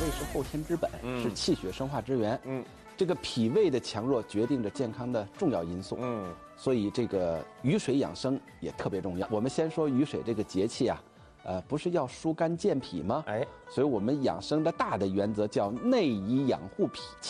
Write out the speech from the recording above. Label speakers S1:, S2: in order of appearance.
S1: 是后天之本，是气血生化之源。这个脾胃的强弱决定着健康的重要因素。所以这个雨水养生也特别重要。我们先说雨水这个节气啊，不是要疏肝健脾吗？所以我们养生的大的原则叫内宜养护脾气。